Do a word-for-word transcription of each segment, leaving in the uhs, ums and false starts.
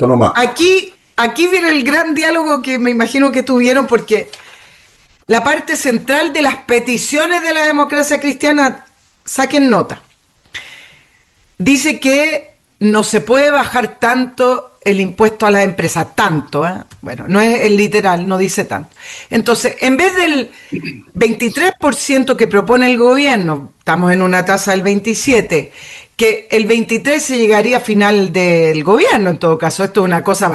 Esto nomás. Aquí, aquí viene el gran diálogo que me imagino que tuvieron, porque la parte central de las peticiones de la democracia cristiana, saquen nota, dice que no se puede bajar tanto el impuesto a las empresas, tanto, ¿eh? Bueno, no es el literal, no dice tanto. Entonces, en vez del veintitrés por ciento que propone el gobierno, estamos en una tasa del veintisiete por ciento, que el veintitrés por ciento se llegaría a final del gobierno, en todo caso, esto es una cosa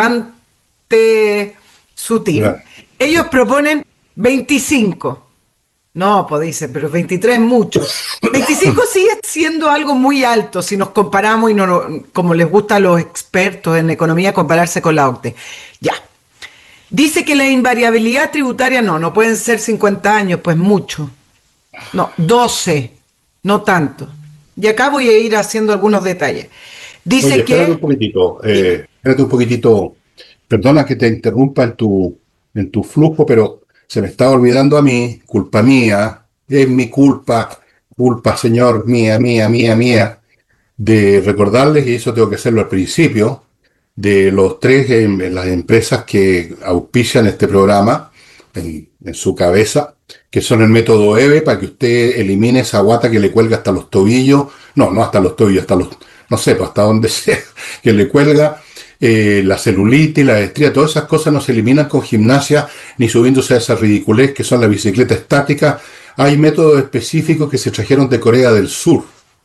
bastante sutil. Ya. Ellos proponen veinticinco. No, pues dice, pero veintitrés es mucho. veinticinco sigue siendo algo muy alto si nos comparamos y no, no- como les gusta a los expertos en economía compararse con la O C D E. Ya. Dice que la invariabilidad tributaria no, no pueden ser cincuenta años, pues mucho. No, doce, no tanto. Y acá voy a ir haciendo algunos detalles. Oye, Dice espérate un que, poquitito, dime, eh, espérate un poquitito. Perdona que te interrumpa en tu, en tu flujo, pero se me estaba olvidando a mí, culpa mía, es mi culpa, culpa, señor, mía, mía, mía, mía, de recordarles, y eso tengo que hacerlo al principio, de los tres, em, las empresas que auspician este programa en, en su cabeza, que son el método EVE, para que usted elimine esa guata que le cuelga hasta los tobillos, no, no hasta los tobillos, hasta los, no sé, pues hasta donde sea, que le cuelga, eh, la celulitis, la estría, todas esas cosas no se eliminan con gimnasia ni subiéndose a esa ridiculez que son la bicicleta estática. Hay métodos específicos que se trajeron de Corea del Sur,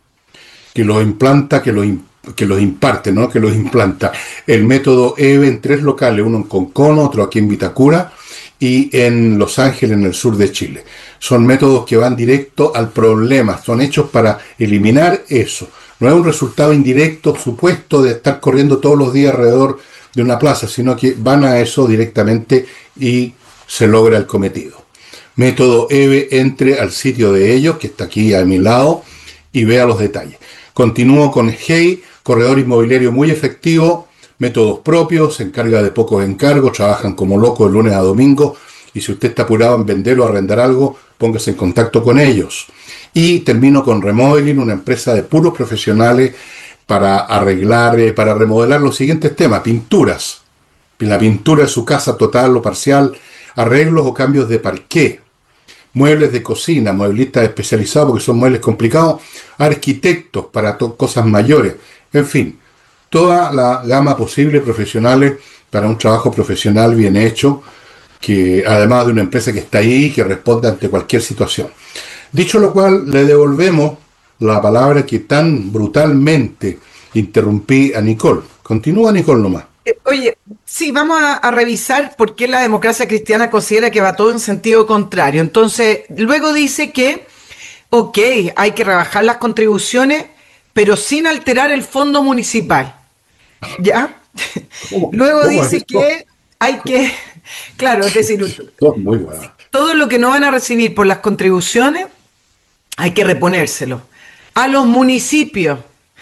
que los implanta, que los, im- que los imparte, ¿no? Que los implanta. El método EVE en tres locales, uno en Concón, otro aquí en Vitacura y en Los Ángeles, en el sur de Chile. Son métodos que van directo al problema, son hechos para eliminar eso. No es un resultado indirecto, supuesto, de estar corriendo todos los días alrededor de una plaza, sino que van a eso directamente y se logra el cometido. Método EVE, entre al sitio de ellos, que está aquí a mi lado, y vea los detalles. Continúo con Hey, corredor inmobiliario muy efectivo, métodos propios, se encarga de pocos encargos, trabajan como locos de lunes a domingo, y si usted está apurado en vender o arrendar algo, póngase en contacto con ellos. Y termino con Remodeling, una empresa de puros profesionales para arreglar, eh, para remodelar los siguientes temas: pinturas, la pintura de su casa total o parcial, arreglos o cambios de parqué, muebles de cocina, mueblistas especializados porque son muebles complicados, arquitectos para to- cosas mayores, en fin, toda la gama posible de profesionales para un trabajo profesional bien hecho, que además de una empresa que está ahí, que responde ante cualquier situación. Dicho lo cual, le devolvemos la palabra que tan brutalmente interrumpí a Nicole. Continúa, Nicole, nomás. eh, oye, sí, vamos a, a revisar por qué la democracia cristiana considera que va todo en sentido contrario. Entonces, luego dice que, ok, hay que rebajar las contribuciones, pero sin alterar el fondo municipal. ¿Ya? ¿Cómo, Luego cómo es dice esto? que hay que, claro, es decir, Esto es muy bueno. todo lo que no van a recibir por las contribuciones hay que reponérselo a los municipios,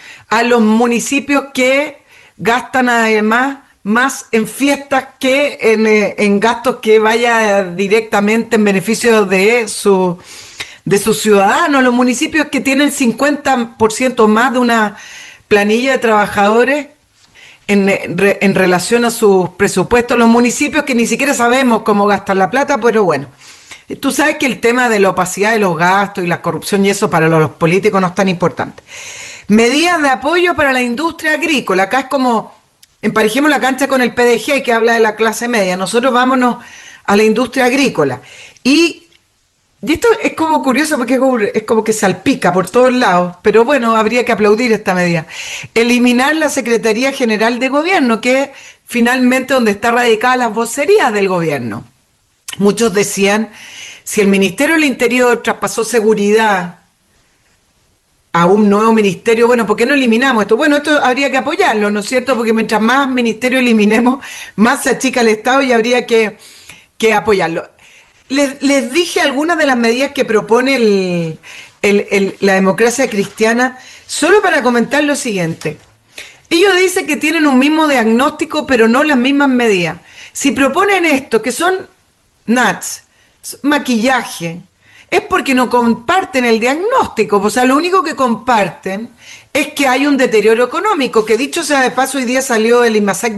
a los municipios que gastan además más en fiestas que en, eh, en gastos que vaya directamente en beneficio de su de sus ciudadanos, los municipios que tienen cincuenta por ciento más de una planilla de trabajadores en, en relación a sus presupuestos, los municipios que ni siquiera sabemos cómo gastan la plata, pero bueno, tú sabes que el tema de la opacidad de los gastos y la corrupción y eso para los políticos no es tan importante. Medidas de apoyo para la industria agrícola, acá es como emparejemos la cancha con el P D G que habla de la clase media, nosotros vámonos a la industria agrícola. Y y esto es como curioso porque es como, es como que salpica por todos lados, pero bueno, habría que aplaudir esta medida. Eliminar la Secretaría General de Gobierno, que es finalmente donde está radicada las vocerías del gobierno. Muchos decían, si el Ministerio del Interior traspasó seguridad a un nuevo ministerio, bueno, ¿por qué no eliminamos esto? Bueno, esto habría que apoyarlo, ¿no es cierto? Porque mientras más ministerio eliminemos, más se achica el Estado y habría que, que apoyarlo. Les, les dije algunas de las medidas que propone el, el, el, la democracia cristiana, solo para comentar lo siguiente. Ellos dicen que tienen un mismo diagnóstico, pero no las mismas medidas. Si proponen esto, que son nats, maquillaje, es porque no comparten el diagnóstico. O sea, lo único que comparten es que hay un deterioro económico, que dicho sea de paso, hoy día salió el INMASEC